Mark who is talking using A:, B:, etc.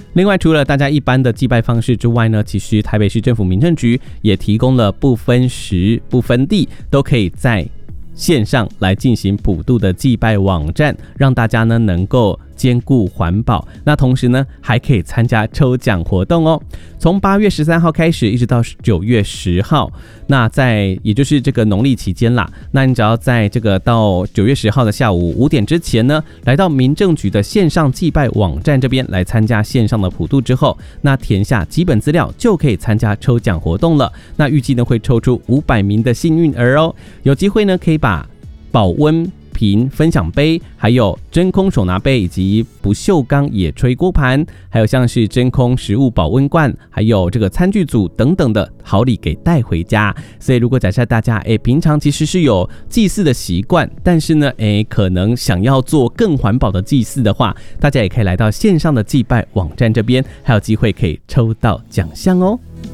A: 另外，除了大家一般的祭拜方式之外呢，其实台北市政府民政局也提供了不分时、不分地，都可以在线上来进行普渡的祭拜网站，让大家呢能够兼顾环保。那同时呢，还可以参加抽奖活动哦。从8月13号开始，一直到9月10号，那也就是这个农历期间啦。那你只要在这个到9月10号的下午5点之前呢，来到民政局的线上祭拜网站这边来参加线上的普渡之后，那填下基本资料就可以参加抽奖活动了。那预计呢会抽出500名的幸运儿哦，有机会呢可以把保温瓶分享杯，还有真空手拿杯，以及不锈钢野炊锅盘，还有像是真空食物保温罐，还有这个餐具组等等的好礼给带回家。所以如果假设大家平常其实是有祭祀的习惯，但是呢可能想要做更环保的祭祀的话，大家也可以来到线上的祭拜网站这边，还有机会可以抽到奖项哦。